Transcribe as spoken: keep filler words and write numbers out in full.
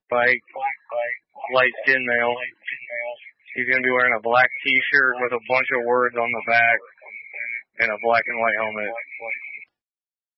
bike, light skin male. He's going to be wearing a black t-shirt with a bunch of words on the back and a black and white helmet.